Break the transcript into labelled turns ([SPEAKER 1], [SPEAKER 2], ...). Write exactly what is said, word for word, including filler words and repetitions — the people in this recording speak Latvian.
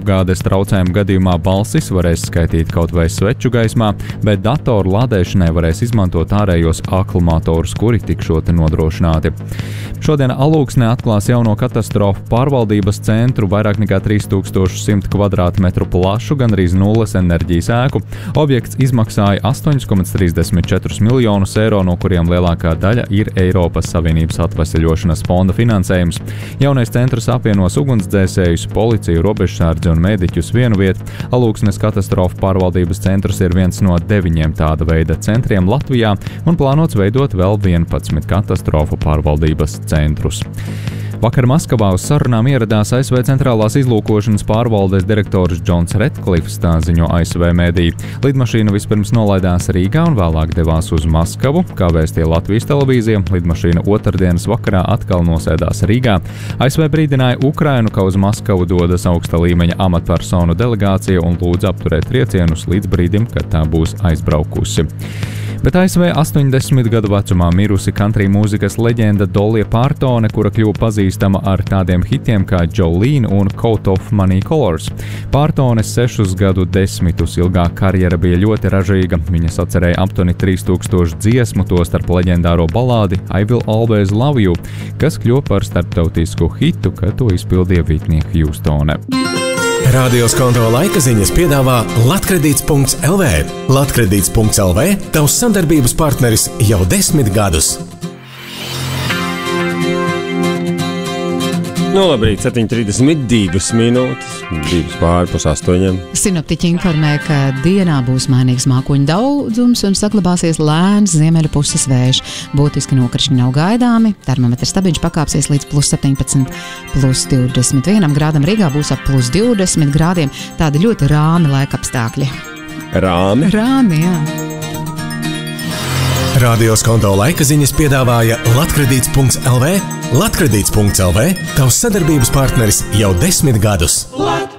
[SPEAKER 1] apgādes traucējumu gadījumā balsis varēs skaitīt kaut vai sveču gaismā, bet datoru lādēšanai varēs izmantot ārējos akumulatorus, kuri tikšot nodrošināti. Šodien Alūksnē atklās jauno katastrofu pārvaldības centru, vairāk nekā trīs tūkstoši simt kvadrātmetru plašu, gandrīz nulles enerģijas ēku. Objekts izmaksāja astoņus komats trīsdesmit četrus miljonus eiro, no kuriem lielākā daļa ir Eiropas Savienības atveseļošanas fonda finansējums. Jaunais centrs apvienos ugunsdzēsējus, policiju, robežsardzi un mediķus vienu vietu. Alūksnes katastrofu pārvaldības centrs ir viens no deviņiem tāda veida centriem Latvijā un plānots veidot vēl vienpadsmit katastrofu pārvaldības centrus. Vakar Maskavā uz sarunām ieradās A S V centrālās izlūkošanas pārvaldes direktors Džons Redklifs, tā ziņo A S V mediji. Lidmašīna vispirms nolaidās Rīgā un vēlāk devās uz Maskavu, kā vēstīja Latvijas televīzija. Lidmašīna otrdienas vakarā atkal nosēdās Rīgā. A S V brīdināja Ukrainu, ka uz Maskavu dodas augsta līmeņa amatpersonu delegācija un lūdza apturēt triecienus līdz brīdim, kad tā būs aizbraukusi. Bet A S V astoņdesmit gadu vecumā mirusi country mūzikas leģenda Dolly Partone, kura kļuva pazīstama ar tādiem hitiem kā Jolene un Coat of Many Colors. Partones sešus gadu desmitus ilgā karjera bija ļoti ražīga. Viņa sacerēja aptuveni trīs tūkstoši dziesmu, to starp leģendāro balādi I Will Always Love You, kas kļuva par starptautisku hitu, kad to izpildīja Whitney Houstone.
[SPEAKER 2] Radio Skonto laika ziņas piedāvā Latkredīts punkts L V. Latkredīts punkts L V – tavs sadarbības partneris jau desmit gadus.
[SPEAKER 3] Nu, labrīt, septiņi trīsdesmit divas minūtes, divas pāri pus astoņiem.
[SPEAKER 4] Sinoptiķi informē, ka dienā būs mainīgs mākoņu daudzums un saglabāsies lēns ziemeļu puses vējš. Būtiski nokrišņi nav gaidāmi, termometrs stabiņš pakāpsies līdz plus septiņpadsmit, plus divdesmit vienam grādam, Rīgā būs ap plus divdesmit grādiem, tādi ļoti rāmi laikapstākļi.
[SPEAKER 3] Rāmi?
[SPEAKER 4] Rāmi, jā.
[SPEAKER 2] Radio Skonto laika ziņas piedāvāja Latkredīts punkts L V. Latkredīts punkts L V – tavs sadarbības partneris jau desmit gadus. Lat